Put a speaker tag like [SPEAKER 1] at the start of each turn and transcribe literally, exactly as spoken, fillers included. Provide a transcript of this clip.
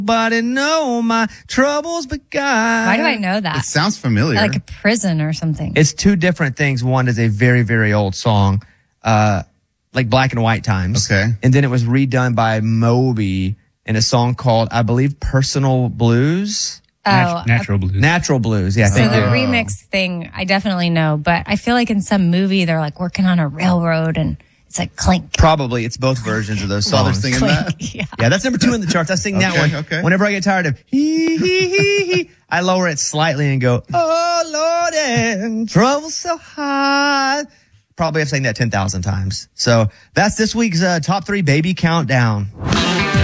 [SPEAKER 1] Nobody know my troubles begun.
[SPEAKER 2] Why do I know that?
[SPEAKER 3] It sounds familiar.
[SPEAKER 2] Like a prison or something.
[SPEAKER 1] It's two different things. One is a very, very old song, uh, like Black and White Times.
[SPEAKER 3] Okay.
[SPEAKER 1] And then it was redone by Moby in a song called, I believe, Personal Blues.
[SPEAKER 2] Oh,
[SPEAKER 4] Nat- natural blues.
[SPEAKER 1] Natural Blues. Yeah,
[SPEAKER 2] so
[SPEAKER 1] thank
[SPEAKER 2] the
[SPEAKER 1] you.
[SPEAKER 2] remix thing, I definitely know, but I feel like in some movie they're like working on a railroad and it's like clink.
[SPEAKER 1] Probably. It's both versions of those
[SPEAKER 3] While they're
[SPEAKER 1] songs.
[SPEAKER 3] singing
[SPEAKER 2] Clink.
[SPEAKER 3] that.
[SPEAKER 2] Yeah.
[SPEAKER 1] Yeah, that's number two in the charts. I sing that
[SPEAKER 3] Okay,
[SPEAKER 1] one.
[SPEAKER 3] okay.
[SPEAKER 1] Whenever I get tired of hee, hee, hee, hee, I lower it slightly and go, oh, Lord, and trouble so high. Probably have sang that ten thousand times. So that's this week's uh, top three baby countdown.